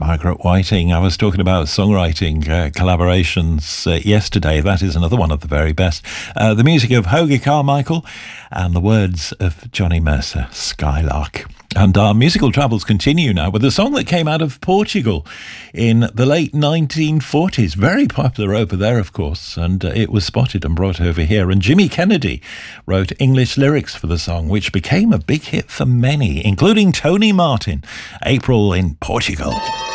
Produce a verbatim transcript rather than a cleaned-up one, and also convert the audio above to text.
Margaret Whiting. I was talking about songwriting uh, collaborations uh, yesterday. That is another one of the very best. Uh, the music of Hoagy Carmichael and the words of Johnny Mercer, Skylark. And our musical travels continue now with a song that came out of Portugal in the late nineteen forties. Very popular over there, of course, and uh, it was spotted and brought over here. And Jimmy Kennedy wrote English lyrics for the song, which became a big hit for many, including Tony Martin. April in Portugal.